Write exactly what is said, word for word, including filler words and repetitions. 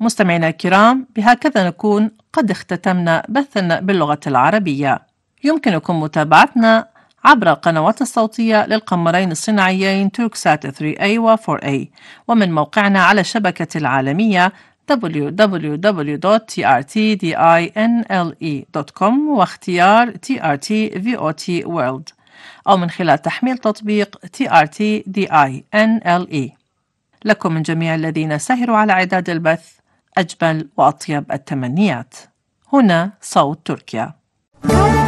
مستمعينا الكرام، بهكذا نكون قد اختتمنا بثنا باللغة العربية. يمكنكم متابعتنا عبر القنوات الصوتية للقمرين الصناعيين توركسات ثري إيه و فور إيه، ومن موقعنا على الشبكة العالمية دبليو دبليو دبليو دوت تي آر تي دينله دوت كوم واختيار تي آر تي في أو تي World، أو من خلال تحميل تطبيق تي آر تي دينله. لكم من جميع الذين سهروا على إعداد البث أجمل وأطيب التمنيات. هنا صوت تركيا.